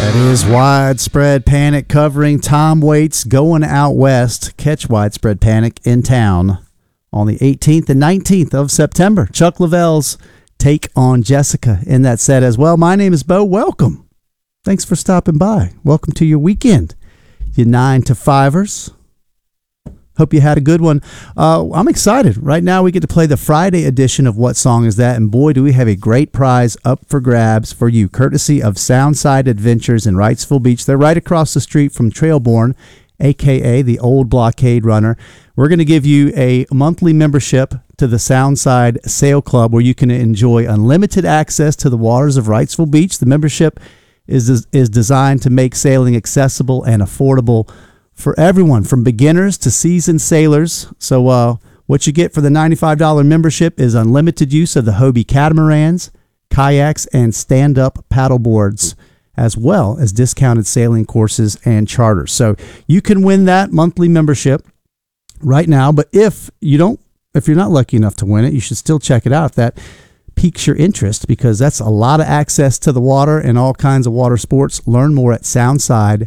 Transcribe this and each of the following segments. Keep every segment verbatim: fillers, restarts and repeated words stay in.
That is Widespread Panic covering Tom Waits' Going Out West. Catch Widespread Panic in town on the eighteenth and nineteenth of September. Chuck Leavell's Take on Jessica in that set as well. My name is Bo. Welcome. Thanks for stopping by. Welcome to your weekend, you nine to fivers. Hope you had a good one. Uh, I'm excited. Right now we get to play the Friday edition of What Song Is That? And boy, do we have a great prize up for grabs for you, courtesy of Soundside Adventures in Wrightsville Beach. They're right across the street from Trailborn, a k a the Old Blockade Runner. We're going to give you a monthly membership to the Soundside Sail Club where you can enjoy unlimited access to the waters of Wrightsville Beach. The membership is is designed to make sailing accessible and affordable for everyone, from beginners to seasoned sailors. So uh, what you get for the ninety-five dollars membership is unlimited use of the Hobie catamarans, kayaks, and stand-up paddle boards, as well as discounted sailing courses and charters. So you can win that monthly membership right now. But if you don't, if you're not lucky enough to win it, you should still check it out if that piques your interest, because that's a lot of access to the water and all kinds of water sports. Learn more at Soundside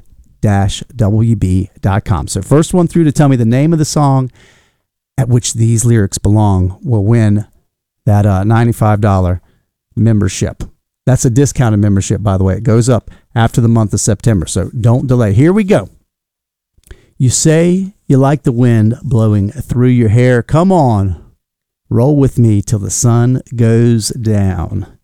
W B dot com. So first one through to tell me the name of the song at which these lyrics belong will win that uh, ninety-five dollars membership. That's a discounted membership, by the way. It goes up after the month of September, so don't delay. Here we go. You say you like the wind blowing through your hair. Come on, roll with me till the sun goes down.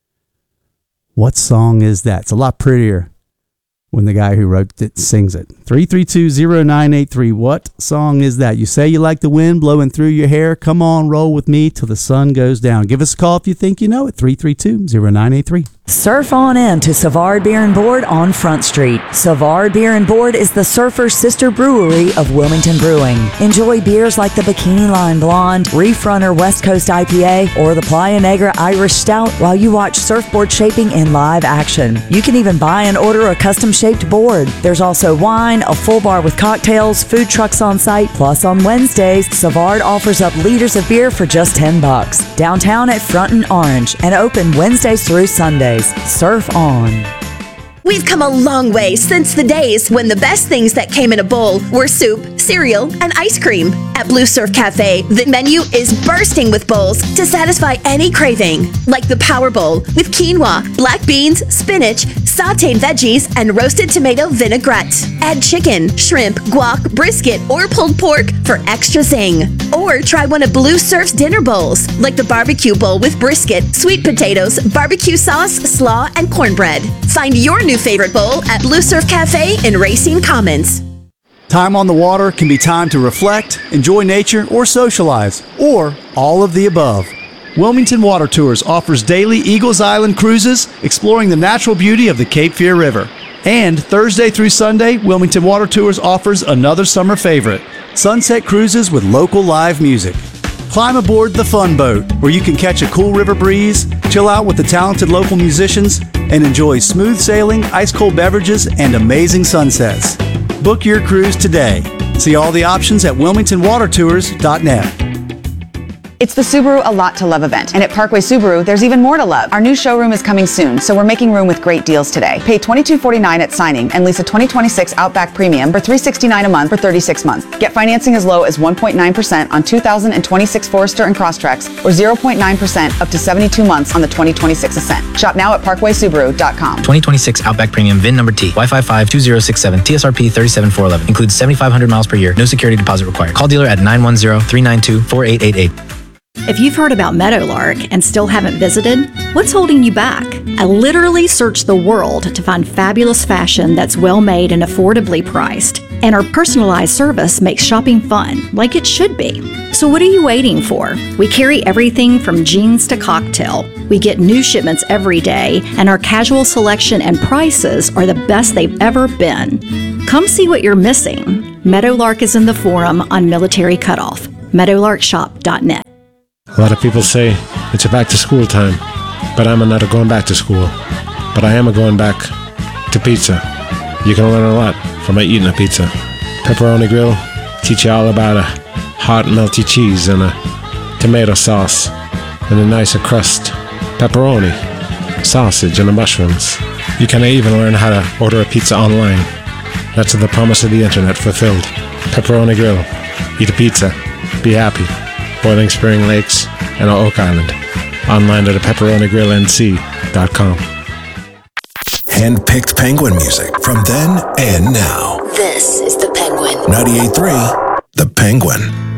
What song is that? It's a lot prettier when the guy who wrote it sings it. three three two, zero nine eight three. What song is that? You say you like the wind blowing through your hair. Come on, roll with me till the sun goes down. Give us a call if you think you know it. three three two, zero nine eight three. Surf on in to Savard Beer and Board on Front Street. Savard Beer and Board is the Surfer's sister brewery of Wilmington Brewing. Enjoy beers like the Bikini Line Blonde, Reef Runner West Coast I P A, or the Playa Negra Irish Stout while you watch surfboard shaping in live action. You can even buy and order a custom-shaped board. There's also wine, a full bar with cocktails, food trucks on site, plus on Wednesdays, Savard offers up liters of beer for just ten bucks. Downtown at Front and Orange, and open Wednesdays through Sundays. Surf on. We've come a long way since the days when the best things that came in a bowl were soup, cereal, and ice cream. At Blue Surf Cafe, the menu is bursting with bowls to satisfy any craving, like the Power Bowl with quinoa, black beans, spinach, sautéed veggies, and roasted tomato vinaigrette. Add chicken, shrimp, guac, brisket, or pulled pork for extra zing. Or try one of Blue Surf's dinner bowls, like the barbecue bowl with brisket, sweet potatoes, barbecue sauce, slaw, and cornbread. Find your new favorite bowl at Blue Surf Cafe in Racine Commons. Time on the water can be time to reflect, enjoy nature, or socialize, or all of the above. Wilmington Water Tours offers daily Eagles Island cruises exploring the natural beauty of the Cape Fear River. And Thursday through Sunday, Wilmington Water Tours offers another summer favorite, sunset cruises with local live music. Climb aboard the Fun Boat, where you can catch a cool river breeze, chill out with the talented local musicians, and enjoy smooth sailing, ice-cold beverages, and amazing sunsets. Book your cruise today. See all the options at wilmington water tours dot net. It's the Subaru A Lot to Love event, and at Parkway Subaru, there's even more to love. Our new showroom is coming soon, so we're making room with great deals today. Pay twenty-two forty-nine at signing and lease a twenty twenty-six Outback Premium for three hundred sixty-nine dollars a month for thirty-six months. Get financing as low as one point nine percent on two thousand twenty-six Forester and Crosstreks, or zero point nine percent up to seventy-two months on the twenty twenty-six Ascent. Shop now at parkway subaru dot com. twenty twenty-six Outback Premium, V I N number T, Y five five two zero six seven, T S R P three seven four one one. Includes seventy-five hundred miles per year. No security deposit required. Call dealer at nine one zero, three nine two, four eight eight eight. If you've heard about Meadowlark and still haven't visited, what's holding you back? I literally searched the world to find fabulous fashion that's well made and affordably priced. And our personalized service makes shopping fun, like it should be. So what are you waiting for? We carry everything from jeans to cocktail. We get new shipments every day, and our casual selection and prices are the best they've ever been. Come see what you're missing. Meadowlark is in the Forum on Military Cutoff. meadowlark shop dot net. A lot of people say it's a back to school time, but I'm not a going back to school. But I am a going back to pizza. You can learn a lot from eating a pizza. Pepperoni Grill teach you all about a hot melty cheese and a tomato sauce and a nicer crust, pepperoni, sausage, and the mushrooms. You can even learn how to order a pizza online. That's the promise of the internet fulfilled. Pepperoni Grill. Eat a pizza. Be happy. Boiling Spring Lakes and Oak Island. Online at pepperoni grill n c dot com. Hand-picked Penguin music from then and now. This is the Penguin. ninety-eight point three The Penguin.